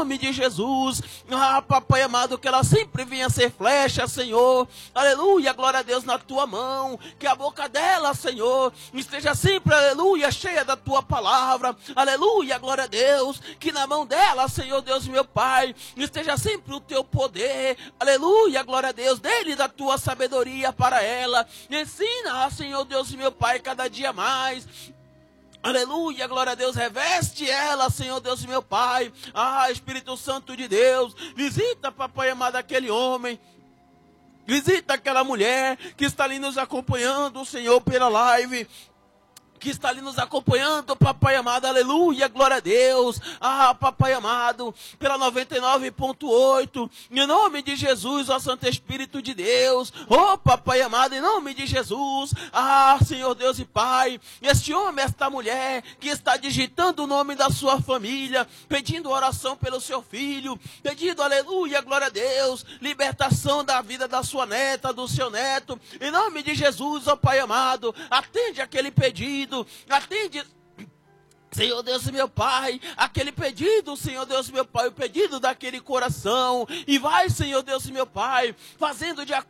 nome de Jesus, papai amado, que ela sempre venha ser flecha, Senhor, aleluia, glória a Deus, na tua mão, que a boca dela, Senhor, esteja sempre, aleluia, cheia da tua palavra, aleluia, glória a Deus, que na mão dela, Senhor Deus meu Pai, esteja sempre o teu poder, aleluia, glória a Deus, dele da tua sabedoria para ela, ensina, Senhor Deus meu Pai, cada dia mais. Aleluia, glória a Deus, reveste ela, Senhor Deus meu Pai, Espírito Santo de Deus, visita, papai amado, aquele homem, visita aquela mulher que está ali nos acompanhando, Senhor, pela live, que está ali nos acompanhando, papai amado, aleluia, glória a Deus, papai amado, pela 99.8, em nome de Jesus, ó Santo Espírito de Deus, papai amado, em nome de Jesus, Senhor Deus e Pai, este homem, esta mulher, que está digitando o nome da sua família, pedindo oração pelo seu filho, pedindo, aleluia, glória a Deus, libertação da vida da sua neta, do seu neto, em nome de Jesus, ó Pai amado, atende aquele pedido, atende, Senhor Deus meu Pai, aquele pedido, Senhor Deus meu Pai, o pedido daquele coração, e vai, Senhor Deus meu Pai, fazendo de acordo